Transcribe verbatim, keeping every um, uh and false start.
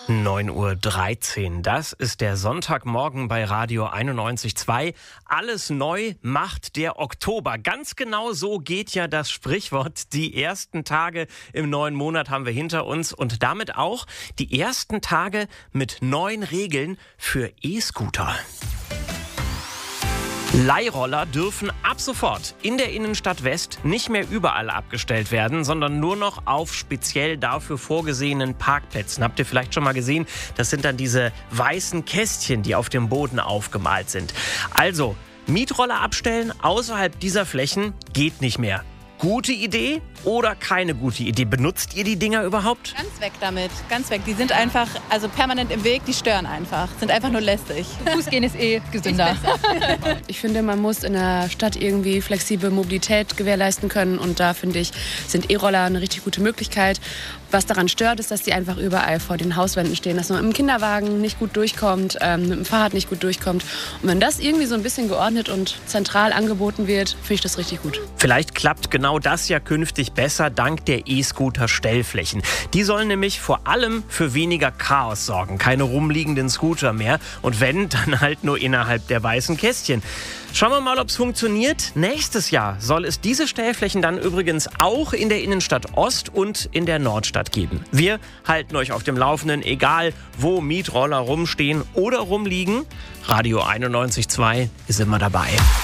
neun Uhr dreizehn, das ist der Sonntagmorgen bei Radio einundneunzig Komma zwei. Alles neu macht der Oktober. Ganz genau so geht ja das Sprichwort. Die ersten Tage im neuen Monat haben wir hinter uns und damit auch die ersten Tage mit neuen Regeln für E-Scooter. Leihroller dürfen ab sofort in der Innenstadt West nicht mehr überall abgestellt werden, sondern nur noch auf speziell dafür vorgesehenen Parkplätzen. Habt ihr vielleicht schon mal gesehen? Das sind dann diese weißen Kästchen, die auf dem Boden aufgemalt sind. Also, Mietroller abstellen außerhalb dieser Flächen geht nicht mehr. Gute Idee oder keine gute Idee? Benutzt ihr die Dinger überhaupt? Ganz weg damit, ganz weg. Die sind einfach, also permanent im Weg, die stören einfach. Sind einfach nur lästig. Fußgehen ist eh gesünder. Ich finde, man muss in der Stadt irgendwie flexible Mobilität gewährleisten können. Und da, finde ich, sind E-Roller eine richtig gute Möglichkeit. Was daran stört, ist, dass die einfach überall vor den Hauswänden stehen. Dass man mit dem Kinderwagen nicht gut durchkommt, ähm, mit dem Fahrrad nicht gut durchkommt. Und wenn das irgendwie so ein bisschen geordnet und zentral angeboten wird, finde ich das richtig gut. Vielleicht klappt genau das ja künftig besser dank der E-Scooter-Stellflächen. Die sollen nämlich vor allem für weniger Chaos sorgen. Keine rumliegenden Scooter mehr. Und wenn, dann halt nur innerhalb der weißen Kästchen. Schauen wir mal, ob es funktioniert. Nächstes Jahr soll es diese Stellflächen dann übrigens auch in der Innenstadt Ost und in der Nordstadt geben. Wir halten euch auf dem Laufenden, egal wo Mietroller rumstehen oder rumliegen. Radio einundneunzig Komma zwei ist immer dabei.